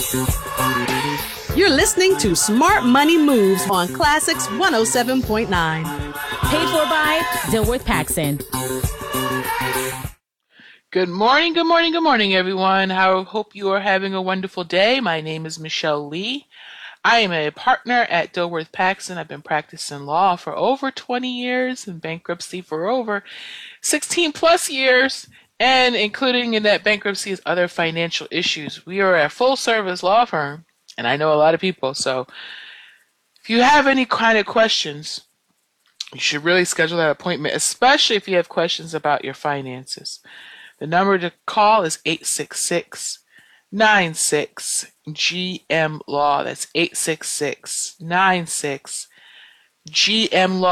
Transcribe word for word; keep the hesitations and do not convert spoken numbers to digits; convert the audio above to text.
You're listening to Smart Money Moves on Classics one oh seven point nine. Paid for by Dilworth Paxson. Good morning, good morning, good morning, everyone. I hope you are having a wonderful day. My name is Michelle Lee. I am a partner at Dilworth Paxson. I've been practicing law for over twenty years and bankruptcy for over sixteen plus years, and including in that bankruptcy is other financial issues. We are a full-service law firm, and I know a lot of people. So if you have any kind of questions, you should really schedule that appointment, especially if you have questions about your finances. The number to call is eight six six, nine six, G M Law. That's eight six six, nine six, G M Law.